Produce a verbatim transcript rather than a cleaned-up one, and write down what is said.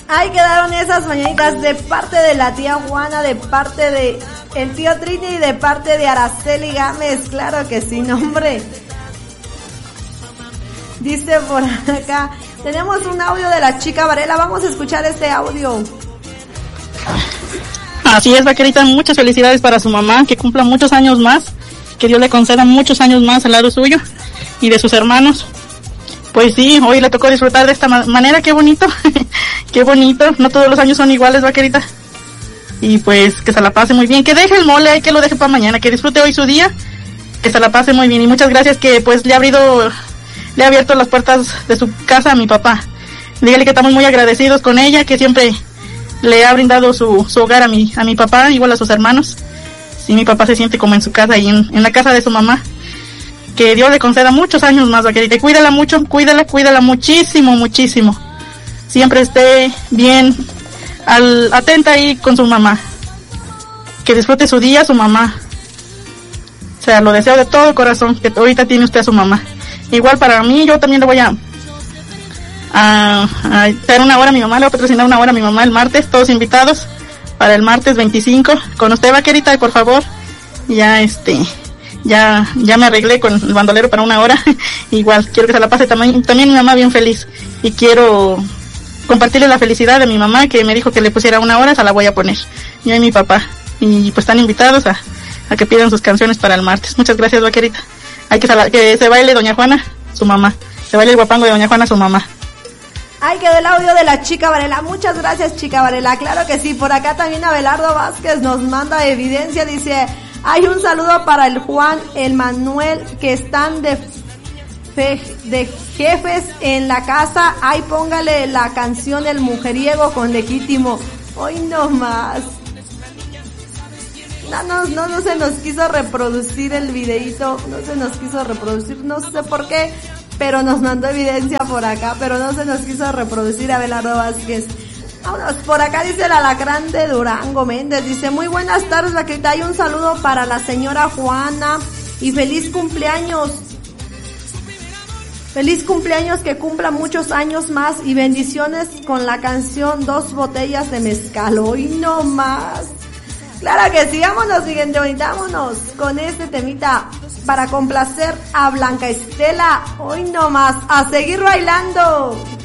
Ahí quedaron esas mañanitas de parte de la tía Juana, de parte de el tío Trini y de parte de Araceli Gámez. Claro que sí, nombre. Dice por acá, tenemos un audio de la chica Varela, vamos a escuchar este audio. Así es, vaquerita, muchas felicidades para su mamá, que cumpla muchos años más, que Dios le conceda muchos años más al lado suyo y de sus hermanos. Pues sí, hoy le tocó disfrutar de esta manera, qué bonito, qué bonito, no todos los años son iguales, vaquerita. Y pues que se la pase muy bien, que deje el mole, hay que lo deje para mañana, que disfrute hoy su día, que se la pase muy bien y muchas gracias que pues le ha abrido, le ha abierto las puertas de su casa a mi papá. Dígale que estamos muy agradecidos con ella, que siempre le ha brindado su, su hogar a mi, a mi papá, igual a sus hermanos. Sí, mi papá se siente como en su casa y en, en la casa de su mamá. Que Dios le conceda muchos años más, vaquerita. Y cuídala mucho, cuídala, cuídala muchísimo, muchísimo. Siempre esté bien, al, atenta ahí con su mamá. Que disfrute su día, su mamá. O sea, lo deseo de todo corazón, que ahorita tiene usted a su mamá. Igual para mí, yo también le voy a, a, a hacer una hora a mi mamá, le voy a patrocinar una hora a mi mamá el martes, todos invitados para el martes veinticinco. Con usted, vaquerita, por favor. Ya, este... Ya, ya me arreglé con el bandolero para una hora. Igual, quiero que se la pase también, también mi mamá bien feliz. Y quiero compartirle la felicidad de mi mamá, que me dijo que le pusiera una hora, se la voy a poner. Yo y mi papá. Y pues están invitados a, a que pidan sus canciones para el martes. Muchas gracias, vaquerita. Hay que, sala, que se baile doña Juana, su mamá. Se baile el guapango de doña Juana, su mamá. Ahí quedó el audio de la chica Varela. Muchas gracias, chica Varela. Claro que sí. Por acá también Abelardo Vázquez nos manda evidencia. Dice... Hay un saludo para el Juan, el Manuel, que están de, fe, de jefes en la casa. Ahí póngale la canción El Mujeriego con Legítimo. Hoy no más. No, no, no, no se nos quiso reproducir el videito. No se nos quiso reproducir. No sé por qué, pero nos mandó evidencia por acá. Pero no se nos quiso reproducir Abelardo Vázquez. Vámonos, por acá dice el Alacrán de Durango Méndez, dice, muy buenas tardes, vaquerita, hay un saludo para la señora Juana y feliz cumpleaños, feliz cumpleaños, que cumpla muchos años más y bendiciones con la canción Dos Botellas de Mezcal. Hoy no más. Claro que sí, vámonos, siguiente bonita, vámonos con este temita para complacer a Blanca Estela. Hoy no más, a seguir bailando.